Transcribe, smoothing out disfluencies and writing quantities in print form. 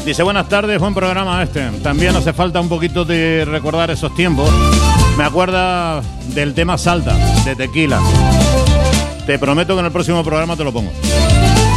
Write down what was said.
Dice, buenas tardes, buen programa este. También hace falta un poquito de recordar esos tiempos. Me acuerda del tema Salta, de Tequila. Te prometo que en el próximo programa te lo pongo.